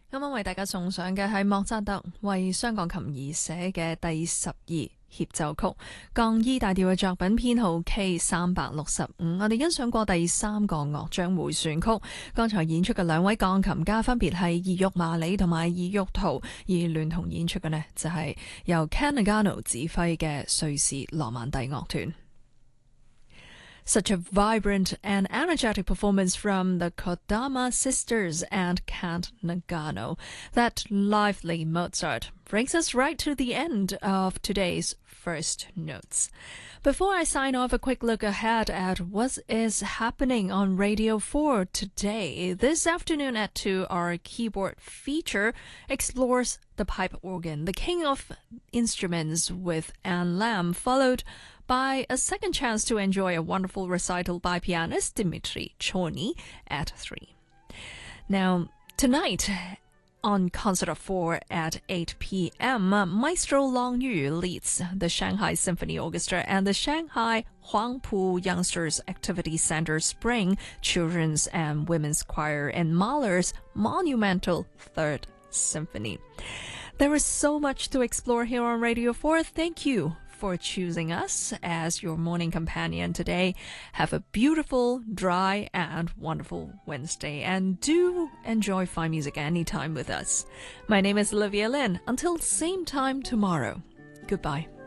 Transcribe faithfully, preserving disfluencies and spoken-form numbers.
啱啱為大家送上嘅係莫扎特為雙鋼琴而寫嘅第十二協奏曲，降 E 大調嘅作品編號 K 三百六十五。我哋欣賞過第三個樂章回旋曲，剛才演出嘅兩位鋼琴家分別係異玉麻里同埋異玉圖，而聯同演出嘅呢就係由 Ken Nagano 指揮嘅瑞士羅曼蒂樂團。Such a vibrant and energetic performance from the Kodama sisters and Kent Nagano. That lively Mozart brings us right to the end of today's First Notes. Before I sign off, a quick look ahead at what is happening on Radio four today. This afternoon at two, our keyboard feature explores the pipe organ, the king of instruments, with Anne Lamb, followed by a second chance to enjoy a wonderful recital by pianist Dimitri Choni at three. Now, tonight on Concert of Four at eight p.m., Maestro Long Yu leads the Shanghai Symphony Orchestra and the Shanghai Huangpu Youngsters Activity Center Spring Children's and Women's Choir in Mahler's monumental Third Symphony. There is so much to explore here on Radio four. Thank you for choosing us as your morning companion today. Have a beautiful, dry, and wonderful Wednesday, and do enjoy fine music anytime with us. My name is Olivia Lin. Until same time tomorrow. Goodbye.